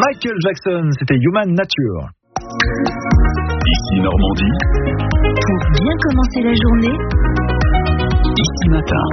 Michael Jackson, c'était Human Nature. Ici Normandie. Pour bien commencer la journée, Ici Matin.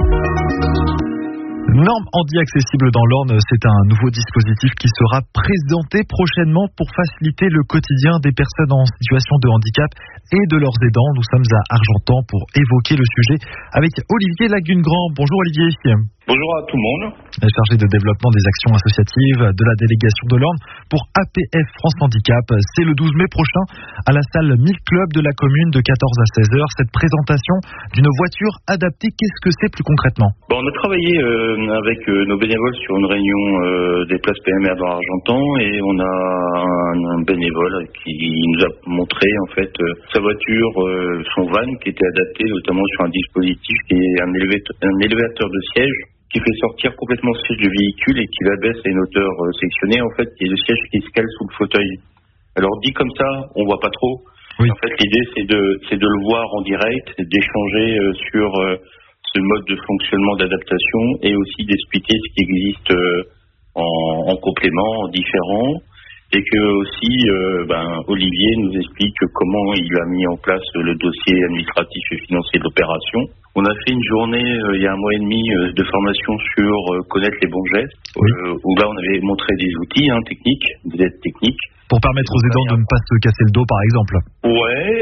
Normandie accessible dans l'Orne, c'est un nouveau dispositif qui sera présenté prochainement pour faciliter le quotidien des personnes en situation de handicap et de leurs aidants. Nous sommes à Argentan pour évoquer le sujet avec Olivier Lagunegrand. Bonjour Olivier. Bonjour à tout le monde. Chargé de développement des actions associatives de la délégation de l'Orne pour APF France Handicap. C'est le 12 mai prochain à la salle 1000 Club de la commune de 14 à 16 heures. Cette présentation d'une voiture adaptée, qu'est-ce que c'est plus concrètement ? On a travaillé avec nos bénévoles sur une réunion des places PMR dans Argentan et on a un bénévole qui nous a montré en fait sa voiture, son van qui était adapté notamment sur un dispositif qui est un élévateur de siège qui fait sortir complètement le siège du véhicule et qui l'abaisse à une hauteur sectionnée, en fait, qui est le siège qui se cale sous le fauteuil. Alors, dit comme ça, on voit pas trop. Oui. En fait, l'idée, c'est de le voir en direct, d'échanger sur ce mode de fonctionnement d'adaptation et aussi d'expliquer ce qui existe en complément, en différent. Et que aussi, Olivier nous explique comment il a mis en place le dossier administratif et financier de l'opération. On a fait une journée il y a un mois et demi de formation sur connaître les bons gestes, où là on avait montré des outils techniques, des aides techniques. Pour permettre aux aidants de ne pas se casser le dos par exemple. Ouais,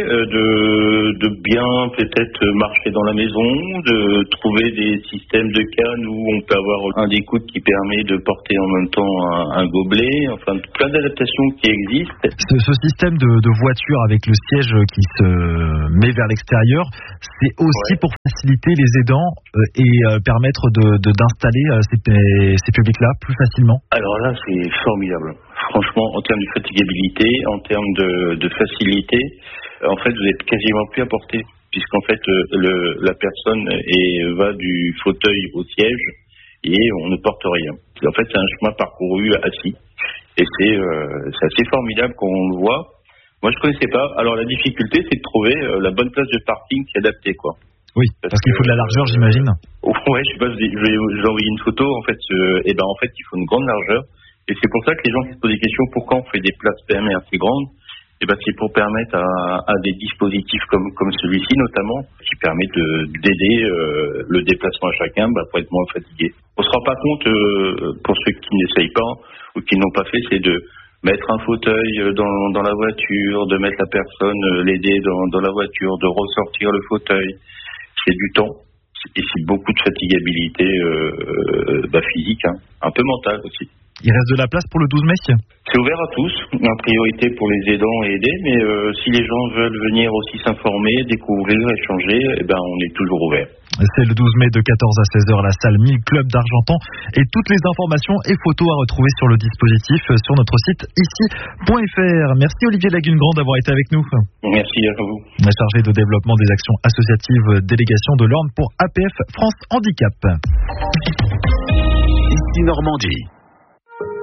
de bien peut-être marcher dans la maison, de trouver des systèmes de cannes où on peut avoir un découte qui permet de porter en même temps un gobelet, enfin plein d'adaptations qui existent. Ce système de voiture avec le siège qui se met vers l'extérieur, c'est aussi pour faciliter les aidants et permettre d'installer ces publics-là plus facilement. Alors là, c'est formidable. Franchement, en termes de fatigabilité, en termes de facilité, en fait, vous êtes quasiment plus à portée, puisqu'en fait, la personne va du fauteuil au siège et on ne porte rien. En fait, c'est un chemin parcouru assis. Et c'est assez formidable quand on le voit. Moi, je connaissais pas. Alors, la difficulté, c'est de trouver la bonne place de parking qui est adaptée, quoi. Oui, parce qu'il faut de la largeur, j'imagine. Ouais, je sais pas, je vais envoyer une photo, en fait. En fait, il faut une grande largeur. Et c'est pour ça que les gens qui se posent des questions, pourquoi on fait des places PMR assez grandes ? C'est pour permettre à des dispositifs comme celui-ci notamment, qui permettent d'aider le déplacement à chacun pour être moins fatigué. On se rend pas compte, pour ceux qui n'essayent pas ou qui n'ont pas fait, c'est de mettre un fauteuil dans la voiture, de mettre la personne, l'aider dans la voiture, de ressortir le fauteuil. C'est du temps et c'est beaucoup de fatigabilité physique, un peu mentale aussi. Il reste de la place pour le 12 mai ? C'est ouvert à tous, en priorité pour les aidants et aidés, mais si les gens veulent venir aussi s'informer, découvrir, échanger, on est toujours ouvert. C'est le 12 mai de 14 à 16 heures à la salle 1000 Club d'Argentan et toutes les informations et photos à retrouver sur le dispositif sur notre site ici.fr. Merci Olivier Lagunegrand d'avoir été avec nous. Merci à vous. Chargé de développement des actions associatives délégation de l'Orne pour APF France Handicap. Ici Normandie.